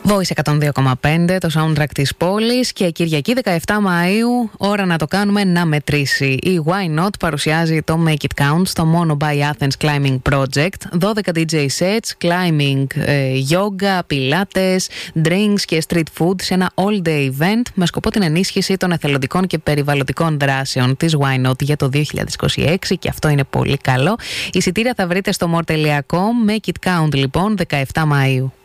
Voice 102,5, το soundtrack της πόλης, και Κυριακή 17 Μαΐου, ώρα να το κάνουμε να μετρήσει. Η Why Not παρουσιάζει το Make It Count στο Mono by Athens Climbing Project. 12 DJ sets, climbing, yoga, pilates, drinks και street food σε ένα all-day event με σκοπό την ενίσχυση των εθελοντικών και περιβαλλοντικών δράσεων της Why Not για το 2026, και αυτό είναι πολύ καλό. Εισιτήρια θα βρείτε στο more.com. Make It Count λοιπόν 17 Μαΐου.